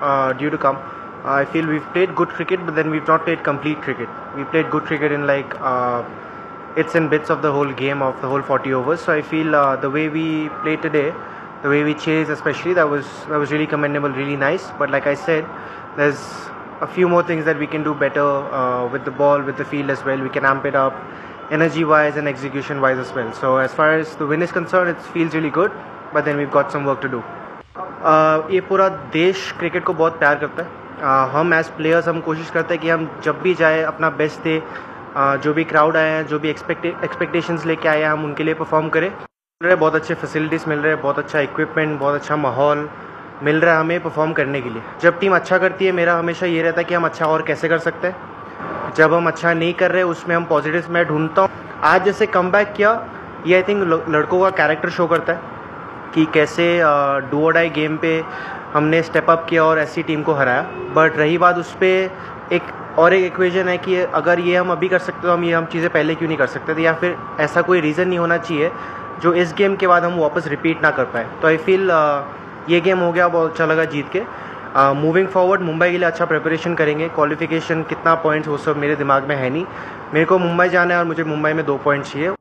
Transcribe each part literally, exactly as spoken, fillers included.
uh, due to come. Uh, I feel we've played good cricket, but then we've not played complete cricket. We played good cricket in like uh, it's in bits of the whole game of the whole forty overs. So I feel uh, the way we played today, the way we chased especially, that was that was really commendable, really nice. But like I said, there's a few more things that we can do better uh, with the ball, with the field as well. We can amp it up energy wise and execution wise as well. So as far as the win is concerned, it feels really good, but then we've got some work to do. uh, ये पूरा देश cricket को बहुत प्यार करता है. uh, हम as players हम कोशिश करते हैं कि हम जब भी जाए अपना बेस्ट दे. uh, जो भी क्राउड आए हैं, जो भी एक्सपेक्टे एक्सपेक्टेशंस लेके आए हैं, हम उनके लिए परफॉर्म करें. मिल रहे बहुत अच्छे फैसिलिटीज़ मिल रहे हैं, बहुत अच्छा इक्विपमेंट, बहुत अच्छा माहौल मिल रहा है हमें परफॉर्म करने के लिए. जब टीम अच्छा करती है, मेरा हमेशा ये रहता है कि हम अच्छा और कैसे कर सकते हैं. जब हम अच्छा नहीं कर रहे, उसमें हम पॉजिटिव्स मैं ढूंढता हूँ. आज जैसे कमबैक किया, ये आई थिंक लड़कों का कैरेक्टर शो करता है कि कैसे डू और डाई गेम पे हमने स्टेप अप किया और ऐसी टीम को हराया. बट रही बात, उस पर एक और एक इक्वेशन है कि अगर ये हम अभी कर सकते तो हम ये हम चीज़ें पहले क्यों नहीं कर सकते थे, या फिर ऐसा कोई रीज़न नहीं होना चाहिए जो इस गेम के बाद हम वापस रिपीट ना कर पाए. तो आई फील ये गेम हो गया, बहुत अच्छा लगा जीत के. मूविंग फॉरवर्ड मुंबई के लिए अच्छा प्रिपरेशन करेंगे. क्वालिफिकेशन कितना पॉइंट्स वो सब मेरे दिमाग में है नहीं. मेरे को मुंबई जाना है और मुझे मुंबई में दो पॉइंट चाहिए.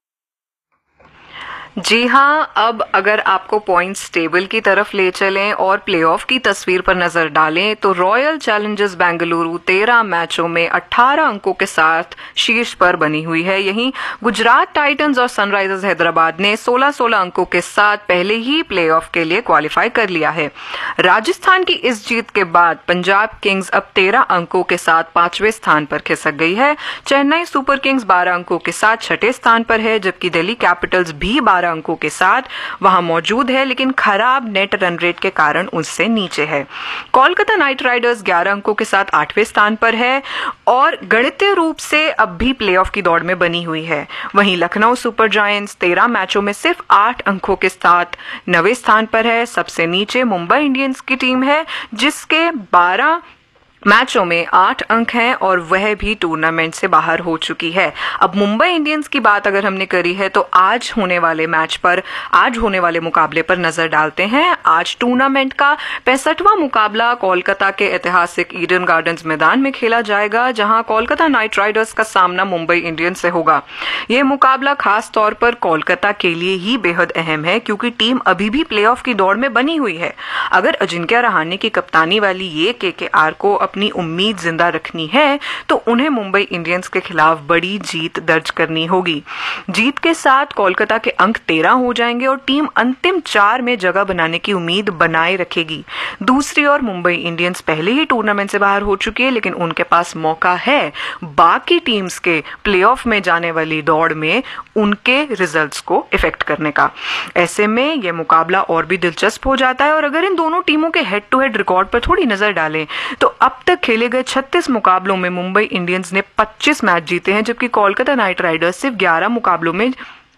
जी हाँ, अब अगर आपको पॉइंट्स टेबल की तरफ ले चलें और प्लेऑफ की तस्वीर पर नजर डालें तो रॉयल चैलेंजर्स बेंगलुरु तेरह मैचों में अठारह अंकों के साथ शीर्ष पर बनी हुई है. यहीं गुजरात टाइटंस और सनराइजर्स हैदराबाद ने सोलह सोलह अंकों के साथ पहले ही प्लेऑफ के लिए क्वालिफाई कर लिया है. राजस्थान की इस जीत के बाद पंजाब किंग्स अब तेरह अंकों के साथ पांचवें स्थान पर खिसक गई है. चेन्नई सुपर किंग्स बारह अंकों के साथ छठे स्थान पर है, जबकि दिल्ली कैपिटल्स भी बारह अंकों के साथ वहां मौजूद है, लेकिन खराब नेट रन रेट के कारण उससे नीचे है. कोलकाता नाइट राइडर्स ग्यारह अंकों के साथ आठवें स्थान पर है और गणितीय रूप से अब भी प्लेऑफ की दौड़ में बनी हुई है. वहीं लखनऊ सुपर जायंट्स तेरह मैचों में सिर्फ आठ अंकों के साथ नवें स्थान पर है. सबसे नीचे मुंबई इंडियंस की टीम है जिसके बारह मैचों में आठ अंक हैं और वह भी टूर्नामेंट से बाहर हो चुकी है. अब मुंबई इंडियंस की बात अगर हमने करी है तो आज होने वाले मैच पर, आज होने वाले मुकाबले पर नजर डालते हैं. आज टूर्नामेंट का पैंसठवां मुकाबला कोलकाता के ऐतिहासिक ईडन गार्डन्स मैदान में खेला जाएगा, जहां कोलकाता नाइट राइडर्स का सामना मुंबई इंडियंस से होगा. यह मुकाबला खास तौर पर कोलकाता के लिए ही बेहद अहम है क्योंकि टीम अभी भी प्लेऑफ की दौड़ में बनी हुई है. अगर अजिंक्य रहाणे की कप्तानी वाली ये केकेआर को अपनी उम्मीद जिंदा रखनी है तो उन्हें मुंबई इंडियंस के खिलाफ बड़ी जीत दर्ज करनी होगी. जीत के साथ कोलकाता के अंक तेरह हो जाएंगे और टीम अंतिम चार में जगह बनाने की उम्मीद बनाए रखेगी. दूसरी ओर मुंबई इंडियंस पहले ही टूर्नामेंट से बाहर हो चुकी है, लेकिन उनके पास मौका है बाकी टीम्स के प्लेऑफ में जाने वाली दौड़ में उनके रिजल्ट्स को इफेक्ट करने का. ऐसे में यह मुकाबला और भी दिलचस्प हो जाता है. और अगर इन दोनों टीमों के हेड टू हेड रिकॉर्ड पर थोड़ी नजर डालें तो अब तक खेले गए छत्तीस मुकाबलों में मुंबई इंडियंस ने पच्चीस मैच जीते हैं, जबकि कोलकाता नाइट राइडर्स सिर्फ ग्यारह मुकाबलों में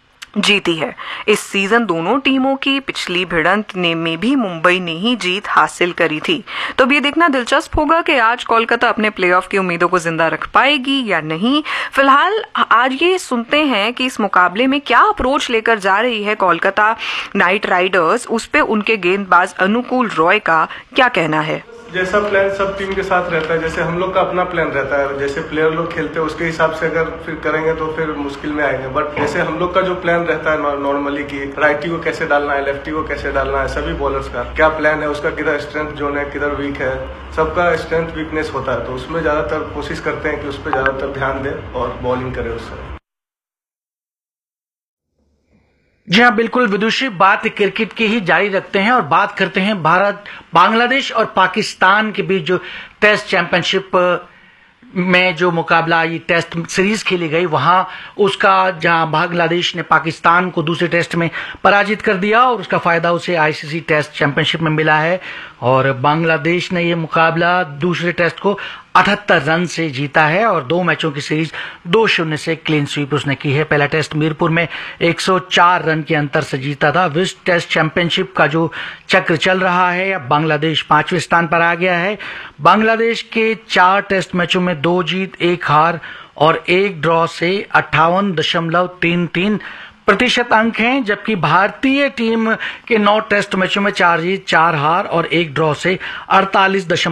जीती है. इस सीजन दोनों टीमों की पिछली भिड़ंत ने में भी मुंबई ने ही जीत हासिल करी थी. तो अब ये देखना दिलचस्प होगा कि आज कोलकाता अपने प्लेऑफ की उम्मीदों को जिंदा रख पाएगी या नहीं. फिलहाल आज ये सुनते हैं कि इस मुकाबले में क्या अप्रोच लेकर जा रही है कोलकाता नाइट राइडर्स, उस पे उनके गेंदबाज अनुकूल रॉय का क्या कहना है. जैसा प्लान सब टीम के साथ रहता है, जैसे हम लोग का अपना प्लान रहता है, जैसे प्लेयर लोग खेलते हैं उसके हिसाब से अगर फिर करेंगे तो फिर मुश्किल में आएंगे. बट जैसे हम लोग का जो प्लान रहता है नॉर्मली कि राइटी को कैसे डालना है, लेफ्टी को कैसे डालना है, सभी बॉलर्स का क्या प्लान है, उसका किधर स्ट्रेंथ जोन है, किधर वीक है, सबका स्ट्रेंथ वीकनेस होता है. तो उसमें ज्यादातर कोशिश करते हैं कि उस पर ज्यादातर ध्यान दें और बॉलिंग करें उससे. जी हाँ, बिल्कुल विदुषी, बात क्रिकेट की ही जारी रखते हैं और बात करते हैं भारत, बांग्लादेश और पाकिस्तान के बीच जो टेस्ट चैंपियनशिप में जो मुकाबला, ये टेस्ट सीरीज खेली गई, वहां उसका जहां बांग्लादेश ने पाकिस्तान को दूसरे टेस्ट में पराजित कर दिया और उसका फायदा उसे आईसीसी टेस्ट चैंपियनशिप में मिला है. और बांग्लादेश ने ये मुकाबला दूसरे टेस्ट को अठहत्तर रन से जीता है और दो मैचों की सीरीज दो शून्य से क्लीन स्वीप उसने की है. पहला टेस्ट मीरपुर में एक सौ चार रन के अंतर से जीता था. विश्व टेस्ट चैंपियनशिप का जो चक्र चल रहा है, अब बांग्लादेश पांचवें स्थान पर आ गया है. बांग्लादेश के चार टेस्ट मैचों में दो जीत, एक हार और एक ड्रॉ से अट्ठावन दशमलव तीन तीन प्रतिशत अंक हैं, जबकि भारतीय टीम के नौ टेस्ट मैचों में चार जीत, चार हार और एक ड्रॉ से अड़तालीस दशमलव